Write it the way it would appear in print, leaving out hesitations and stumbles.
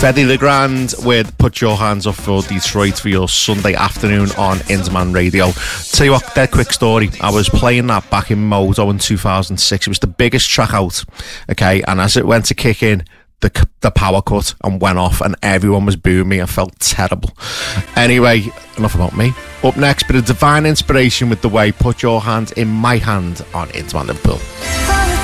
Feddy the Grand with Put Your Hands Up for Detroit for your Sunday afternoon on Interman Radio. Tell you what, dead quick story. I was playing that back in Modo in 2006. It was the biggest track out, okay, and as it went to kick in, the power cut and went off and everyone was booing me. I felt terrible. Anyway, enough about me. Up next, bit of Divine Inspiration with The Way, Put Your Hand in My Hand on Interman Liverpool.